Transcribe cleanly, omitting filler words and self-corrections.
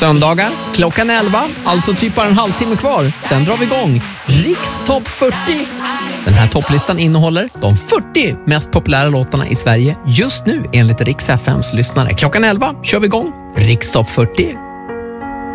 Söndagar klockan 11, alltså typ bara en halvtimme kvar. Sen drar vi igång Riks topp 40. Den här topplistan innehåller de 40 mest populära låtarna i Sverige just nu enligt Riks FMs lyssnare. Klockan 11 kör vi igång Riks topp 40.